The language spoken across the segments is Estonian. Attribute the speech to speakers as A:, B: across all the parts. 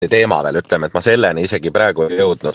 A: teema veel, ütleme, et ma selleni isegi praegu ei jõudnud.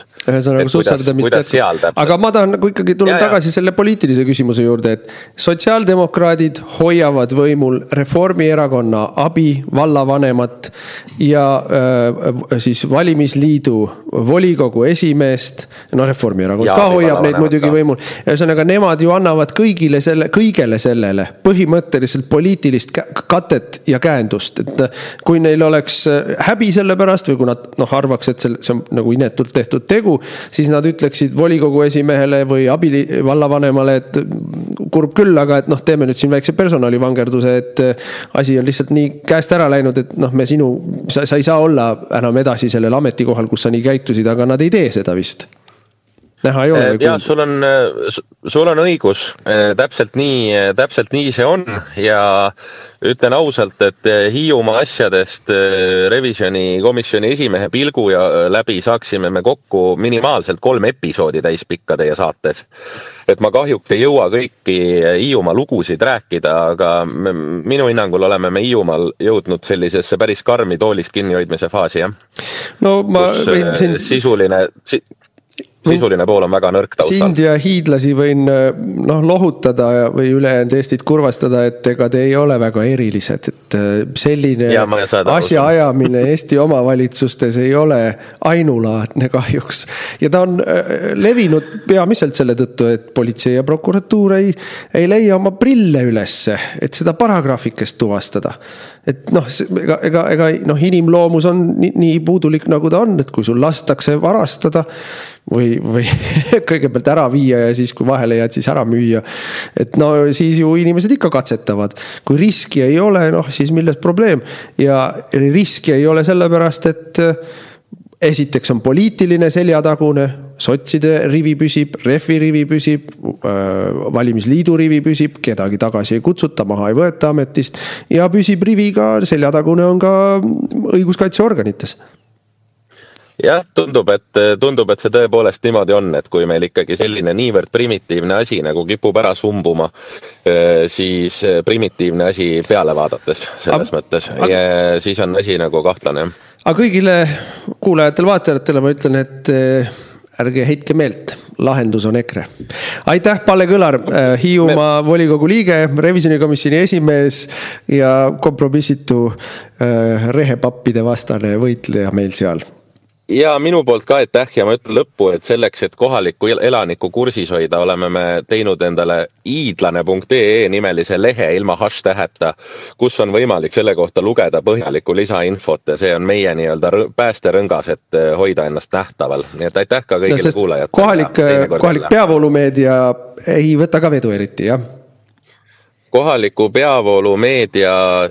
B: Aga ma tahan ikkagi tulla tagasi selle poliitilise küsimuse juurde, et sotsiaaldemokraadid hoiavad võimul Reformierakonna abi vallavanemat ja siis valimisliidu volikogu esimeest, Reformierakond ka hoiab neid muidugi võimul. Ühesõnaga, nemad ju annavad kõigele sellele põhimõtteliselt poliitilist katet ja käendust, et kui neil oleks häbi selle pärast või kui nad arvaks, et see on nagu inetult tehtud tegu, siis nad ütleksid volikogu esimehele või vallavanemale, et kurb küll, aga et teeme nüüd siin väikse personalivangerduse, et asi on lihtsalt nii käest ära läinud, et sa ei saa olla enam edasi sellel ametikohal, kus sa nii käitusid, aga nad ei tee seda vist. Näha ei ole.
A: Ja, sul on õigus. Täpselt nii see on ja ütlen ausalt, et Hiiumaa asjadest revisjoni komisjoni esimehe pilgu ja läbi saaksime me kokku minimaalselt 3 episoodi täispikka teie saates. Et ma kahjuks ei jõua kõiki Hiiumaa lugusid rääkida, aga minu hinnangul oleme me Hiiumaal jõudnud sellisesse päris karmi toolist kinnihoidmise faasi, jah?
B: No ma võin siin...
A: Sisuline pool on väga nõrk taustal.
B: Sind ja hiidlasi võin lohutada või ülejäänud Eestit kurvastada, et ega te ei ole väga erilised, et selline asja ajamine Eesti omavalitsustes ei ole ainulaadne kahjuks. Ja ta on levinud peamiselt selle tõttu, et politsei ja prokuratuur ei leia oma prille ülesse, et seda paragraafikest tuvastada. Et ega inimloomus on nii puudulik nagu ta on, et kui sul lastakse varastada või kõigepealt ära viia ja siis kui vahele jääd, siis ära müüa. Et siis ju inimesed ikka katsetavad. Kui riski ei ole, siis milles probleem? Ja riski ei ole sellepärast, et esiteks on poliitiline seljatagune, sotside rivi püsib, refi rivi püsib, valimisliidu rivi püsib, kedagi tagasi ei kutsuta, maha ei võeta ametist ja püsib rivi ka, seljatagune on ka õiguskaitseorganites.
A: Jah, tundub, et see tõepoolest niimoodi on, et kui meil ikkagi selline niivõrd primitiivne asi nagu kipub ära sumbuma, siis primitiivne asi peale vaadates selles mõttes ja siis on asi nagu kahtlane.
B: Aga kõigile kuulajatel, vaatajatele ma ütlen, et ärge heitke meelt, lahendus on EKRE. Aitäh, Palle Kõlar, Hiiumaa volikogu liige, revisjonikomisjoni esimees ja kompromissitu rehepappide vastane võitleja meil seal.
A: Ja minu poolt ka aitäh ja ma ütlen lõppu, et selleks, et kohaliku elaniku kursis hoida, oleme me teinud endale iidlane.ee nimelise lehe ilma hashtag'eta, kus on võimalik selle kohta lugeda põhjalikku lisainfot ja see on meie nii-öelda päästerõngas, et hoida ennast nähtaval. Nii et aitäh ka kõigile kuulajatele.
B: Kohalik peavoolumeedia ei võta ka vedu eriti, jah?
A: Kohaliku peavoolumeedia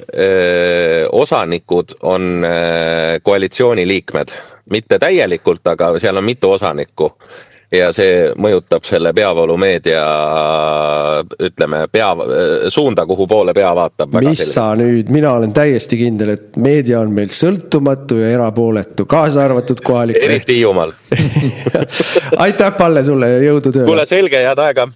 A: osanikud on koalitsiooni liikmed. Mitte täielikult, aga seal on mitu osanikku ja see mõjutab selle peavoolumeedia, ütleme, suunda, kuhu poole pea vaatab.
B: Mis sa nüüd? Mina olen täiesti kindel, et meedia on meil sõltumatu ja erapooletu, kaasa arvatud kohalik.
A: Eriti Hiiumaal.
B: Aitäh, Palle, sulle ja jõudu tööle.
A: Kuule, selge, head aega.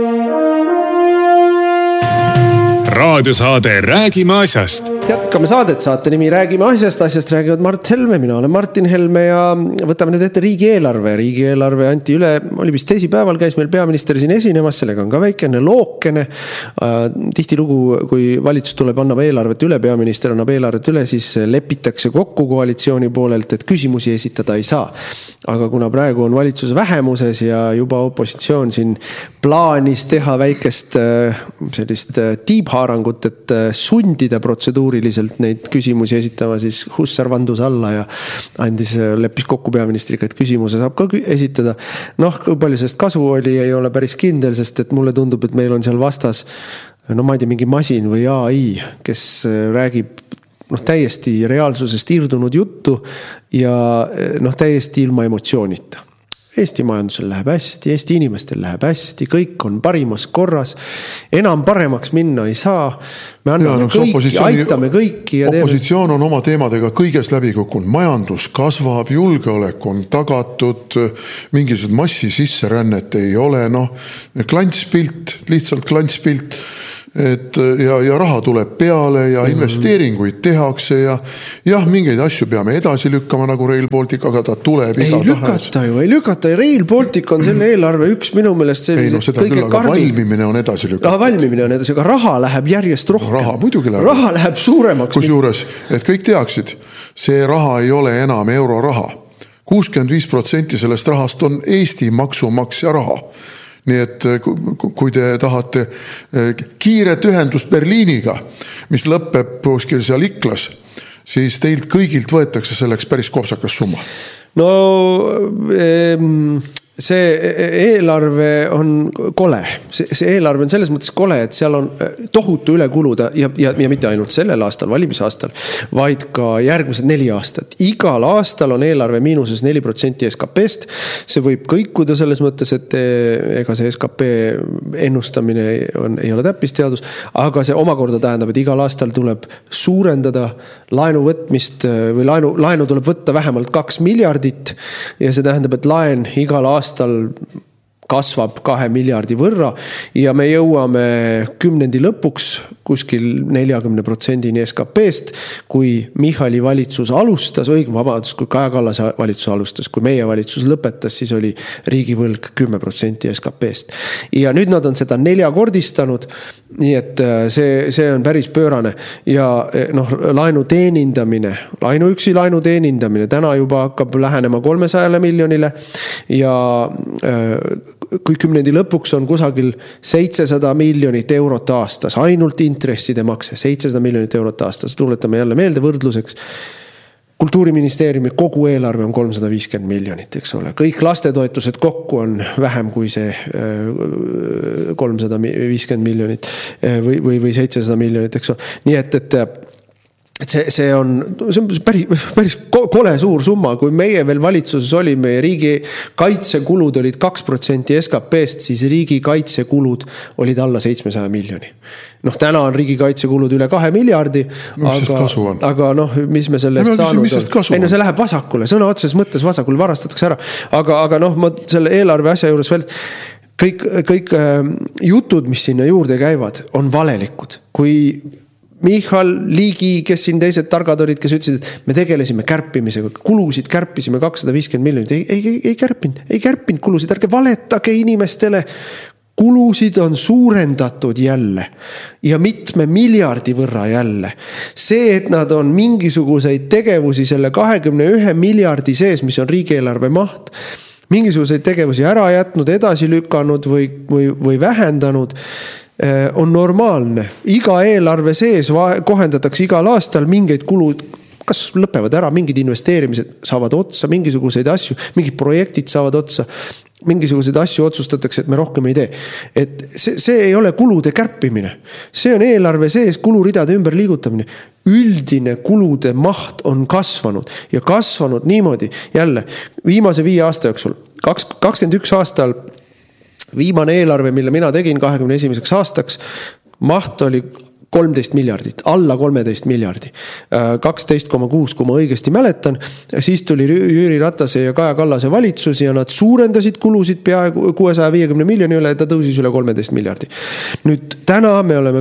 C: Raadiosaade Räägime asjast.
B: Jätkame saadet, saate nimi Räägime asjast. Asjast räägivad Mart Helme, mina olen Martin Helme ja võtame nüüd ette riigieelarve. Riigieelarve anti üle, oli vist teisipäeval, käis meil peaminister siin esinemas, sellega on ka väikene lookene. Tihti lugu, kui valitsus tuleb, annab eelarvet üle, peaminister annab eelarvet üle, siis lepitakse kokku koalitsiooni poolelt, et küsimusi esitada ei saa. Aga kuna praegu on valitsus vähemuses ja juba opositsioon siin plaanis teha väikest sellist tiibhaarangut, et sundida protseduuriliselt neid küsimusi esitama, siis Hussar vandus alla ja leppis kokku peaministriga, et küsimuse saab ka esitada. Kui palju sellest kasu oli, ei ole päris kindel, sest et mulle tundub, et meil on seal vastas, ma ei tea, mingi masin või AI, kes räägib täiesti reaalsusest irdunud juttu ja täiesti ilma emotsioonita. Eesti majandusel läheb hästi, Eesti inimestel läheb hästi, kõik on parimas korras, enam paremaks minna ei saa. Me anname kõiki, aitame kõiki. Ja
D: opositsioon on oma teemadega kõiges läbi kukkunud. Majandus kasvab, julgeolek on tagatud, mingisugused massi sisserännet ei ole, klantspilt, lihtsalt klantspilt. ja raha tuleb peale ja investeeringuid tehakse ja mingeid asju peame edasi lükkama nagu Rail Baltic, aga ta tuleb
B: ei lükata. Rail Baltic on selle eelarve üks minu meelest
D: kõige valmimine on edasi lükkata.
B: Valmimine on edasi, aga raha läheb järjest rohkem.
D: Raha
B: läheb suuremaks.
D: Kusjuures, et kõik teaksid, see raha ei ole enam euroraha. 65% sellest rahast on Eesti maksumaksja raha. Nii et kui te tahate kiiret ühendust Berliiniga, mis lõpeb kuskil seal Iklas, siis teilt kõigilt võetakse selleks päris kopsakas summa.
B: No see eelarve on kole. See eelarve on selles mõttes kole, et seal on tohutu üle kuluda ja mitte ainult sellel aastal, valimisaastal, vaid ka järgmised 4 aastat. Igal aastal on eelarve miinuses 4% SKP-st. See võib kõikuda selles mõttes, et ega see SKP ennustamine ei ole täppisteadus, aga see omakorda tähendab, et igal aastal tuleb suurendada laenu võtmist või laenu tuleb võtta vähemalt 2 miljardit ja see tähendab, et laen igal aastal kasvab 2 miljardi võrra ja me jõuame 10. lõpuks kuskil 40% SKP-st, kui Michali valitsus alustas, kui Kaja Kallase valitsus alustas, kui meie valitsus lõpetas, siis oli riigivõlg 10% SKP-st. Ja nüüd nad on seda 4-kordistanud, nii et see on päris pöörane. Ja laenu teenindamine, ainuüksi laenu teenindamine täna juba hakkab lähenema 300 miljonile ja kui 10. lõpuks on kusagil 700 miljonit eurot aastas, ainult intresside makse, 700 miljonit eurot aastas, tuletame jälle meelde võrdluseks, Kultuuriministeeriumi kogu eelarve on 350 miljonit, eks ole. Kõik lastetoetused kokku on vähem kui see 350 miljonit või 700 miljonit, eks ole. Nii et see on päris kole suur summa, kui meie veel valitsuses olime ja riigi kaitsekulud olid 2% SKP-st, siis riigi kaitsekulud olid alla 700 miljoni. Täna on riigi kaitsekulud üle 2 miljardi, aga mis me sellest saanud on? See läheb vasakule, sõna otseses mõttes vasakule, varastatakse ära. Aga ma selle eelarve asja juures veel, kõik jutud, mis sinna juurde käivad, on valelikud. Kui Michal, Ligi, kes siin teised targad olid, kes ütlesid, et me tegelesime kärpimisega, kulusid kärpisime 250 miljonit. Ei kärpinud kulusid, ärge valetage inimestele. Kulusid on suurendatud jälle ja mitme miljardi võrra jälle. See, et nad on mingisuguseid tegevusi selle 21 miljardi sees, mis on riigieelarve maht, mingisuguseid tegevusi ära jätnud, edasi lükanud või vähendanud, on normaalne. Iga eelarve sees kohendatakse igal aastal mingeid kulud, kas lõpevad ära, mingid investeerimised saavad otsa, mingisuguseid asju, mingid projektid saavad otsa, mingisuguseid asju otsustatakse, et me rohkem ei tee. Et see ei ole kulude kärpimine. See on eelarve sees kuluridade ümber liigutamine. Üldine kulude maht on kasvanud ja kasvanud niimoodi jälle viimase 5 aasta jooksul. 21 aastal viimane eelarve, mille mina tegin 21. aastaks, maht oli 13 miljardit, alla 13 miljardi. 12,6, kui ma õigesti mäletan. Siis tuli Jüri Ratase ja Kaja Kallase valitsus ja nad suurendasid kulusid peaaegu 650 miljoni üle ja ta tõusis üle 13 miljardi. Nüüd täna me oleme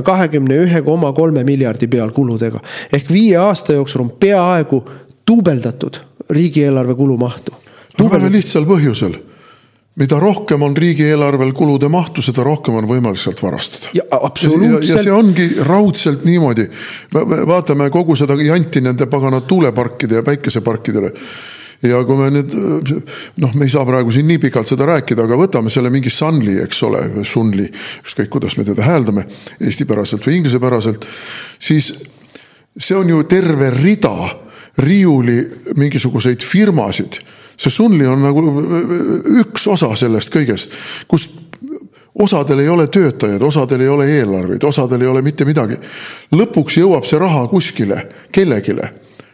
B: 21,3 miljardi peal kuludega. Ehk 5 aasta jooksul on peaaegu tuubeldatud riigieelarve kulumahtu.
D: Väga lihtsal põhjusel. Mida rohkem on riigieelarvel kulude mahtu, seda rohkem on võimalik sealt varastada.
B: Ja absoluutselt.
D: Ja see ongi raudselt niimoodi. Vaatame kogu seda janti nende pagana tuuleparkide ja päikeseparkidele. Ja kui me nüüd, me ei saa praegu siin nii pikalt seda rääkida, aga võtame selle mingi Sunly, eks ole, Sunly, ükskõik kuidas me teda hääldame, eestipäraselt või inglisepäraselt, siis see on ju terve rida riiuli mingisuguseid firmasid. See Sunly on nagu üks osa sellest kõigest, kus osadel ei ole töötajad, osadel ei ole eelarveid, osadel ei ole mitte midagi. Lõpuks jõuab see raha kuskile, kellegile.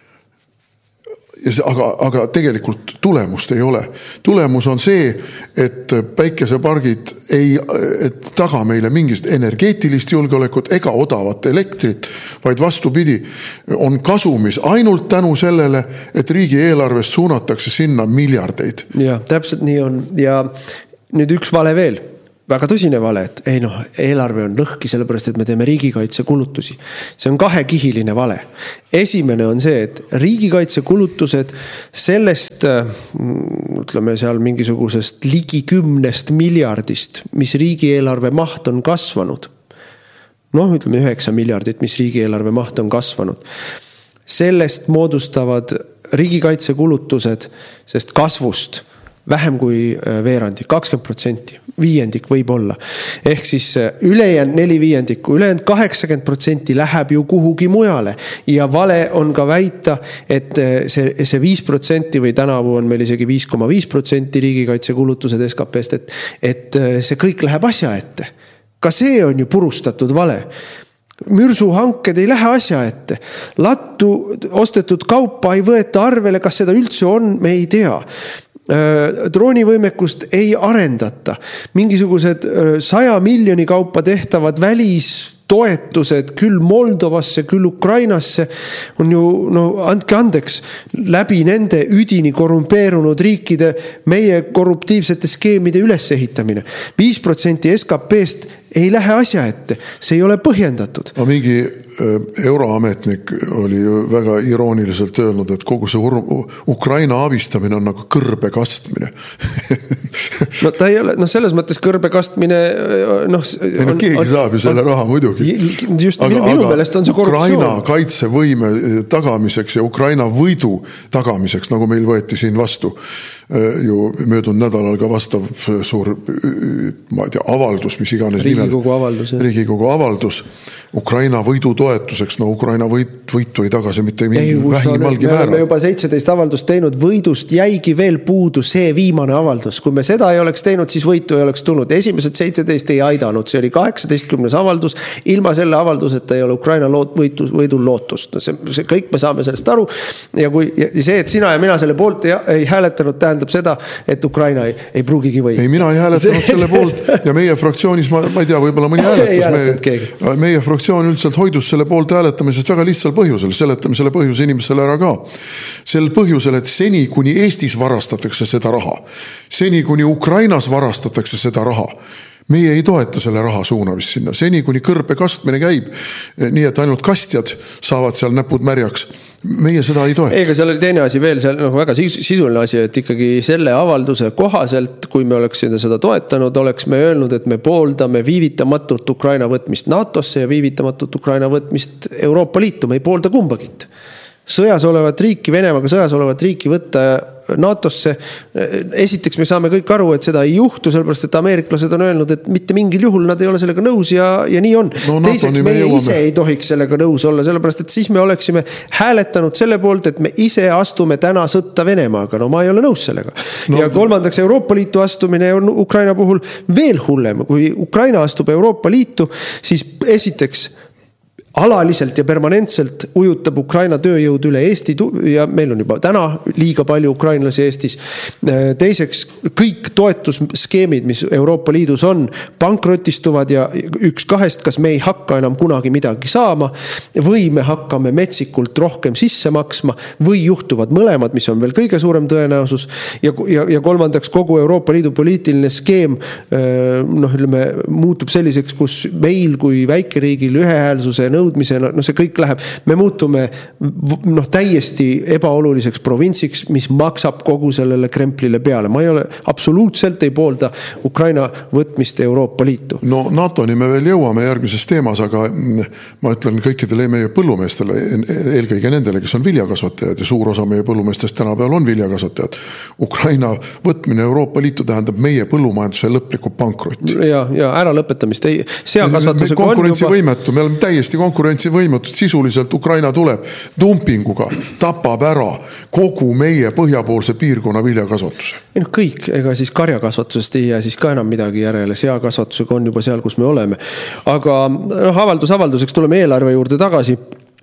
D: Aga tegelikult tulemust ei ole. Tulemus on see, et päikesepargid ei taga meile mingist energeetilist julgeolekut ega odavat elektrit, vaid vastupidi on kasumis ainult tänu sellele, et riigieelarvest suunatakse sinna miljardeid.
B: Ja, täpselt nii on. Ja nüüd üks vale veel. väga tõsine vale, et ei noh, eelarve on lõhki sellepärast, et me teeme riigikaitsekulutusi. See on kahekihiline vale. Esimene on see, et riigikaitsekulutused sellest, ütleme seal mingisugusest ligi 10 miljardist, mis riigieelarve maht on kasvanud. Noh, ütleme 9 miljardit, mis riigieelarve maht on kasvanud. Sellest moodustavad riigikaitsekulutused, sest kasvust vähem kui veerandi, 20%, viiendik võib olla. Ehk siis ülejäänud 4/5, ülejäänud 80% läheb ju kuhugi mujale. Ja vale on ka väita, et see 5% või tänavu on meil isegi 5,5% riigikaitsekulutused SKP-st, et see kõik läheb asja ette. Ka see on ju purustatud vale. Mürsuhanked ei lähe asja ette. Lattu ostetud kaupa ei võeta arvele, kas seda üldse on, me ei tea. Droonivõimekust ei arendata. Mingisugused 100 miljoni kaupa tehtavad välistoetused küll Moldovasse, küll Ukrainasse on ju, no andke andeks, läbi nende üdini korrumpeerunud riikide meie korruptiivsete skeemide ülesehitamine. 5% SKP-st ei lähe asja ette. See ei ole põhjendatud.
D: No mingi euroametnik oli väga irooniliselt öelnud, et kogu see Ukraina abistamine on nagu kõrbe kastmine.
B: No ta ei ole, no selles mõttes kõrbe kastmine, noh.
D: Keegi saab ju selle raha muidugi.
B: Just minu meelest on see korruptsioon.
D: Ukraina kaitsevõime tagamiseks ja Ukraina võidu tagamiseks, nagu meil võeti siin vastu ju möödunud nädalal ka vastav suur, ma ei tea, avaldus, mis iganes Riigikogu avaldus Ukraina võidu toetuseks. No Ukraina võitu ei tagasi mitte vähimalgi määral.
B: Me juba 17 avaldust teinud, võidust jäigi veel puudu see viimane avaldus. Kui me seda ei oleks teinud, siis võitu ei oleks tulnud. Esimesed 17 ei aidanud, see oli 18. avaldus. Ilma selle avalduseta ei ole Ukraina võidul lootust. No see kõik me saame sellest aru. Ja kui see, et sina ja mina selle poolt ei hääletanud, tähendab seda, et Ukraina ei pruugigi võita.
D: Ei, mina ei hääletanud selle poolt ja meie fraktsioonis, ma ei tea, võib-olla mõni hääletus. Meie fraktsioon üldiselt hoidus selle poolt hääletamisest väga lihtsal põhjusel, seletame selle põhjuse inimestele ära ka. Sel põhjusel, et seni kuni Eestis varastatakse seda raha, seni kuni Ukrainas varastatakse seda raha, meie ei toeta selle raha suunamist sinna. Seni kuni kõrbe kastmine käib, nii et ainult kastjad saavad seal näpud märjaks. Meie seda ei toeta.
B: Ega seal oli teine asi veel, see on väga sisuline asi, et ikkagi selle avalduse kohaselt, kui me oleks seda toetanud, oleks me öelnud, et me pooldame viivitamatult Ukraina võtmist NATO-sse ja viivitamatult Ukraina võtmist Euroopa Liitu. Me ei poolda kumbagit. Sõjas olevat riiki, Venemaaga sõjas olevat riiki võtta NATO-sse. Esiteks me saame kõik aru, et seda ei juhtu, sellepärast, et ameeriklased on öelnud, et mitte mingil juhul nad ei ole sellega nõus ja nii on. No, teiseks me ise ei tohiks sellega nõus olla, sellepärast, et siis me oleksime hääletanud selle poolt, et me ise astume täna sõtta Venemaaga. No ma ei ole nõus sellega. No, ja kolmandaks Euroopa Liitu astumine on Ukraina puhul veel hullem. Kui Ukraina astub Euroopa Liitu, siis esiteks alaliselt ja permanentselt ujutab Ukraina tööjõud üle Eesti ja meil on juba täna liiga palju ukrainlasi Eestis. Teiseks, kõik toetusskeemid, mis Euroopa Liidus on, pankrotistuvad ja üks kahest, kas me ei hakka enam kunagi midagi saama või me hakkame metsikult rohkem sisse maksma või juhtuvad mõlemad, mis on veel kõige suurem tõenäosus. Ja kolmandaks, kogu Euroopa Liidu poliitiline skeem muutub selliseks, kus meil kui väikeriigil ühehäälsuse nõudmisena, see kõik läheb, me muutume täiesti ebaoluliseks provintsiks, mis maksab kogu sellele kremplile peale. Ma ei ole absoluutselt ei poolda Ukraina võtmist Euroopa Liitu.
D: No NATO-ni me veel jõuame järgmises teemas, aga ma ütlen kõikidele meie põllumeestele, eelkõige nendele, kes on viljakasvatajad ja suur osa meie põllumeestest tänapäeval on viljakasvatajad. Ukraina võtmine Euroopa Liitu tähendab meie põllumajanduse lõplikku pankrotti.
B: Ja ära lõpetamist. Seakasvatusega on
D: juba... Me oleme täiesti konkurentsivõimetut, sisuliselt Ukraina tuleb dumpinguga, tapab ära kogu meie põhjapoolse piirkonna viljakasvatuse.
B: Kõik, ega siis karjakasvatusest ei jää siis ka enam midagi järele, seakasvatusega on juba seal, kus me oleme. Aga avalduseks tuleme eelarve juurde tagasi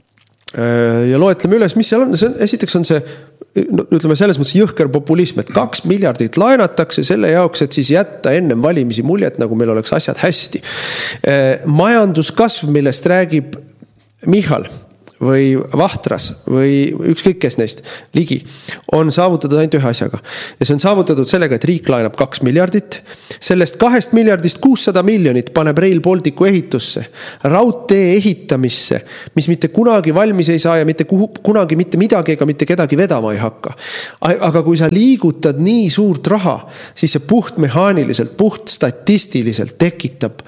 B: ja loetleme üles, mis seal on. Esiteks on see, ütleme selles mõttes jõhker populism, et 2 miljardit laenatakse selle jaoks, et siis jätta ennem valimisi muljet, nagu meil oleks asjad hästi. Majanduskasv, millest räägib Michal, või Vahtras või ükskõik kes neist, Ligi, on saavutatud ainult ühe asjaga. Ja see on saavutatud sellega, et riik laenab 2 miljardit. Sellest 2 miljardist 600 miljonit paneb Rail Balticu ehitusse, raudtee ehitamisse, mis mitte kunagi valmis ei saa ja mitte kunagi mitte midagi ega mitte kedagi vedama ei hakka. Aga kui sa liigutad nii suurt raha, siis see puht mehaaniliselt, puht statistiliselt tekitab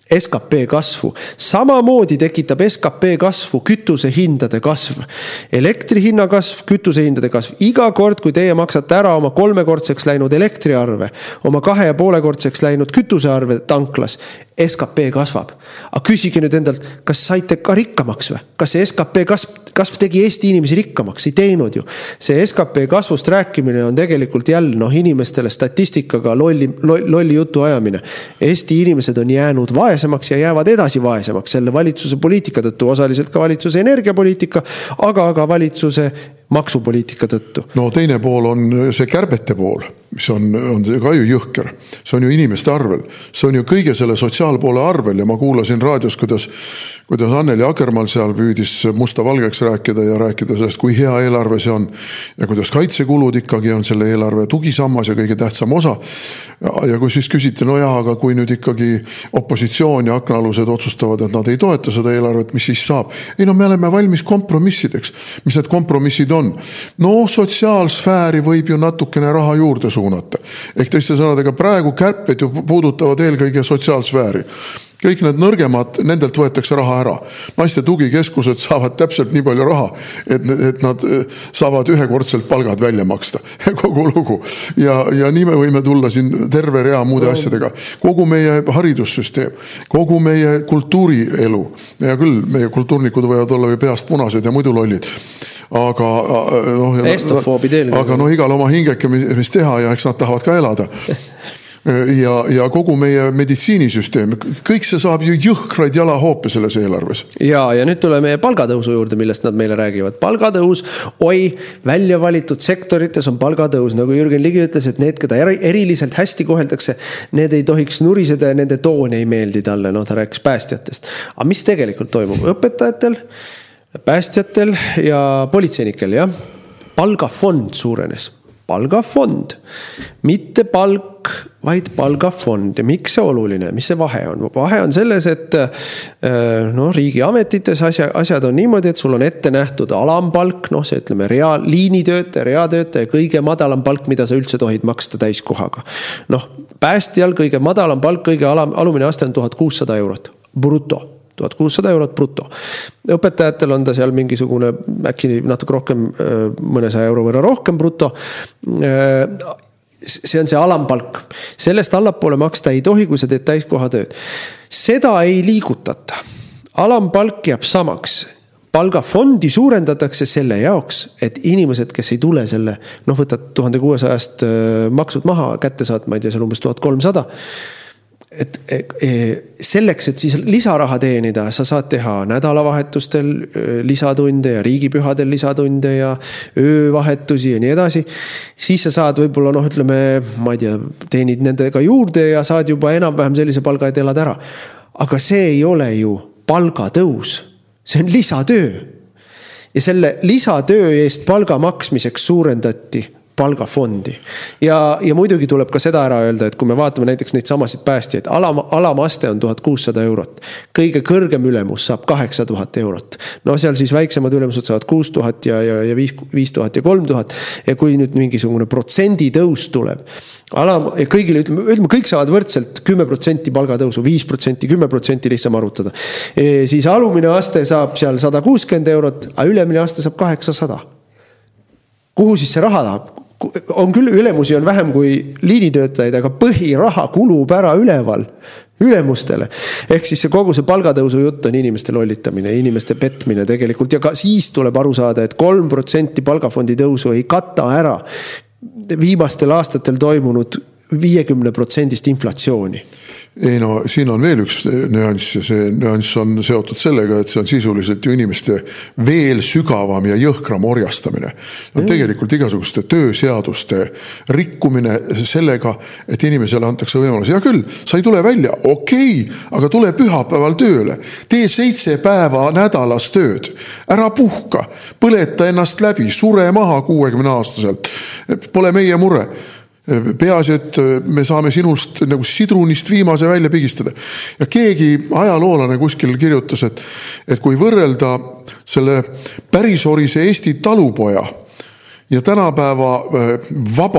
B: SKP kasvu. Samamoodi tekitab SKP kasvu kütuse hindade kasv. Elektri hinna kasv, kütuse hindade kasv. Iga kord, kui teie maksate ära oma 3-kordseks läinud elektriarve, oma 2,5-kordseks läinud kütusearve tanklas, SKP kasvab. Aga küsige nüüd endalt, kas saite ka rikkamaks või? Kas see SKP kasv tegi Eesti inimesi rikkamaks? Ei teinud ju. See SKP kasvust rääkimine on tegelikult jälle inimestele statistikaga lolli jutu ajamine. Eesti inimesed on jäänud vaesemaks ja jäävad edasi vaesemaks selle valitsuse poliitika tõttu, osaliselt ka valitsuse energiapoliitika, aga ka valitsuse maksupoliitika tõttu.
D: No teine pool on see kärbete pool, mis on ka ju jõhker. See on ju inimeste arvel. See on ju kõige selle sotsiaalpoole arvel ja ma kuulasin raadios, kuidas Anneli Akkermann seal püüdis musta valgeks rääkida ja rääkida sellest, kui hea eelarve see on ja kuidas kaitsekulud ikkagi on selle eelarve tugisammas ja kõige tähtsam osa. Ja kui siis küsiti, no jah, aga kui nüüd ikkagi opositsioon ja aknaalused otsustavad, et nad ei toeta seda eelarvet, mis siis saab? Ei no me oleme valmis kompromissideks. Mis need kompromissid on? No sotsiaalsfääri võib ju natukene raha juurde suunata. Ehk teiste sõnadega praegu kärped ju puudutavad eelkõige sotsiaalsfääri. Kõik need nõrgemad, nendelt võetakse raha ära. Naiste tugikeskused saavad täpselt nii palju raha, et nad saavad ühekordselt palgad välja maksta. Kogu lugu. Ja nii me võime tulla siin terve rea muude asjadega. Kogu meie haridussüsteem, kogu meie kultuurielu. Ja küll meie kultuurnikud võivad olla või peast punased ja muidu lollid. Aga igal oma hingeke, mis teha ja eks nad tahavad ka elada. Ja kogu meie meditsiinisüsteem, kõik see saab ju jõhkraid jalahoope selles eelarves.
B: Ja nüüd tuleb meie palgatõusu juurde, millest nad meile räägivad. Palgatõus, välja valitud sektorites on palgatõus. Nagu Jürgen Ligi ütles, et need, keda eriliselt hästi koheldakse, need ei tohiks nuriseda ja nende toon ei meeldi talle. Ta rääkis päästjatest. Aga mis tegelikult toimub? Õpetajatel, päästjatel ja politseinikel, jah? Palgafond suurenes. Palgafond. Mitte palk, vaid palgafond. Ja miks see oluline? Mis see vahe on? Vahe on selles, et riigi ametites asjad on niimoodi, et sul on ette nähtud alampalk, see ütleme liinitöötaja, reatöötaja, kõige madalam palk, mida sa üldse tohid maksta täiskohaga. Päästjal kõige madalam palk, kõige alumine aste on 1600 eurot. Bruto. 1600 eurot bruto. Õpetajatel on ta seal mingisugune äkki natuke rohkem, mõnesaja euro võrra rohkem bruto. See on see alampalk. Sellest allapoole maksta ei tohi, kui sa teed täiskoha tööd. Seda ei liigutata. Alampalk jääb samaks. Palgafondi suurendatakse selle jaoks, et inimesed, kes ei tule selle, võtad 1600 maksud maha, kätte saad, ma ei tea, seal umbes 1300, et selleks, et siis lisaraha teenida, sa saad teha nädalavahetustel lisatunde ja riigipühadel lisatunde ja öövahetusi ja nii edasi. Siis sa saad võib-olla, ma ei tea, teenid nendega juurde ja saad juba enam-vähem sellise palga, et elad ära. Aga see ei ole ju palgatõus. See on lisatöö. Ja selle lisatöö eest palga maksmiseks suurendati palgafondi. Ja muidugi tuleb ka seda ära öelda, et kui me vaatame näiteks neid samasid päästjaid, alamaste on 1600 eurot. Kõige kõrgem ülemus saab 8000 eurot. Seal siis väiksemad ülemused saavad 6000 ja 5000 ja 3000. Ja kui nüüd mingisugune protsendi tõus tuleb, kõigile ütleme, kõik saavad võrdselt 10% palgatõusu, 5%, 10% lihtsam arutada. Siis alumine aste saab seal 160 eurot, aga ülemine aste saab 800. Kuhu siis see raha tahab? On küll ülemusi on vähem kui liinitöötajaid, aga põhiraha kulub ära ülemustele. Ehk siis kogu see palgatõusu jutt on inimeste lollitamine, inimeste petmine tegelikult. Ja ka siis tuleb aru saada, et 3% palgafondi tõusu ei kata ära viimastel aastatel toimunud 50% inflatsiooni.
D: Ei no, siin on veel üks nüanss ja see nüanss on seotud sellega, et see on sisuliselt ju inimeste veel sügavam ja jõhkram orjastamine. On tegelikult igasuguste tööseaduste rikkumine sellega, et inimesele antakse võimalus. Ja küll, sa ei tule välja, okei, aga tule pühapäeval tööle. Tee 7 päeva nädalas tööd. Ära puhka, põleta ennast läbi, sure maha 60-aastaselt. Pole meie mure. Peaasi, et me saame sinust nagu sidrunist viimase välja pigistada. Ja keegi ajaloolane kuskil kirjutas, et kui võrrelda selle pärisorise Eesti talupoja ja tänapäeva vaba